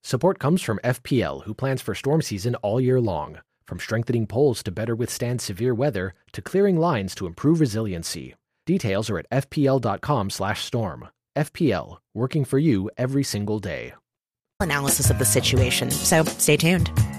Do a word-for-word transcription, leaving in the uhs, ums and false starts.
Support comes from F P L, who plans for storm season all year long. From strengthening poles to better withstand severe weather, to clearing lines to improve resiliency. Details are at fpl.com slash storm. F P L, working for you every single day. Analysis of the situation, so stay tuned.